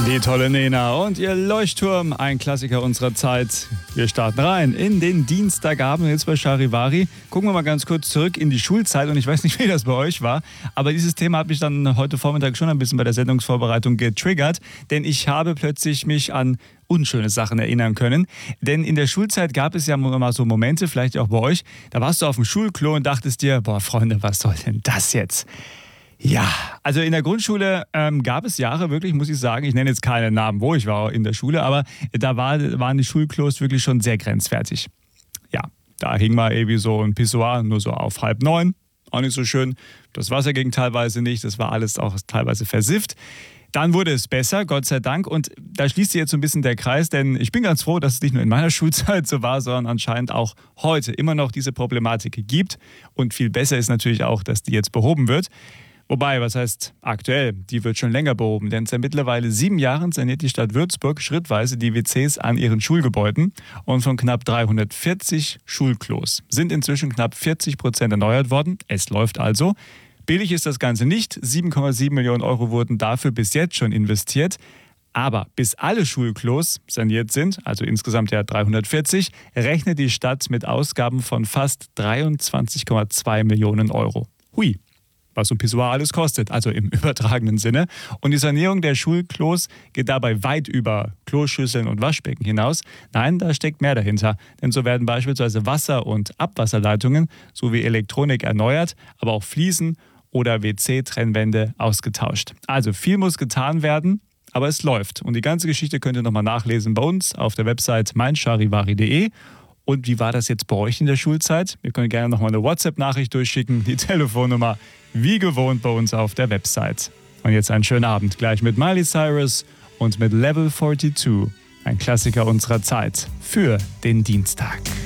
Die tolle Nena und ihr Leuchtturm, ein Klassiker unserer Zeit. Wir starten rein in den Dienstagabend jetzt bei Charivari. Gucken wir mal ganz kurz zurück in die Schulzeit und ich weiß nicht, wie das bei euch war, aber dieses Thema hat mich dann heute Vormittag schon ein bisschen bei der Sendungsvorbereitung getriggert, denn ich habe plötzlich mich an unschöne Sachen erinnern können. Denn in der Schulzeit gab es ja mal so Momente, vielleicht auch bei euch, da warst du auf dem Schulklo und dachtest dir, boah Freunde, was soll denn das jetzt? Ja, also in der Grundschule gab es Jahre wirklich, muss ich sagen, ich nenne jetzt keine Namen, wo ich war in der Schule, aber da waren die Schulklos wirklich schon sehr grenzwertig. Ja, da hing mal irgendwie so ein Pissoir nur so auf 8:30, auch nicht so schön. Das Wasser ging teilweise nicht, das war alles auch teilweise versifft. Dann wurde es besser, Gott sei Dank. Und da schließt sich jetzt so ein bisschen der Kreis, denn ich bin ganz froh, dass es nicht nur in meiner Schulzeit so war, sondern anscheinend auch heute immer noch diese Problematik gibt. Und viel besser ist natürlich auch, dass die jetzt behoben wird. Wobei, was heißt aktuell? Die wird schon länger behoben, denn seit mittlerweile 7 Jahren saniert die Stadt Würzburg schrittweise die WCs an ihren Schulgebäuden und von knapp 340 Schulklos sind inzwischen knapp 40% erneuert worden. Es läuft also. Billig ist das Ganze nicht. 7,7 Millionen Euro wurden dafür bis jetzt schon investiert. Aber bis alle Schulklos saniert sind, also insgesamt ja 340, rechnet die Stadt mit Ausgaben von fast 23,2 Millionen Euro. Hui. Was so ein Pissoir alles kostet, also im übertragenen Sinne. Und die Sanierung der Schulklos geht dabei weit über Kloschüsseln und Waschbecken hinaus. Nein, da steckt mehr dahinter. Denn so werden beispielsweise Wasser- und Abwasserleitungen sowie Elektronik erneuert, aber auch Fliesen oder WC-Trennwände ausgetauscht. Also viel muss getan werden, aber es läuft. Und die ganze Geschichte könnt ihr nochmal nachlesen bei uns auf der Website meincharivari.de. Und wie war das jetzt bei euch in der Schulzeit? Ihr könnt gerne nochmal eine WhatsApp-Nachricht durchschicken. Die Telefonnummer wie gewohnt bei uns auf der Website. Und jetzt einen schönen Abend gleich mit Miley Cyrus und mit Level 42. Ein Klassiker unserer Zeit für den Dienstag.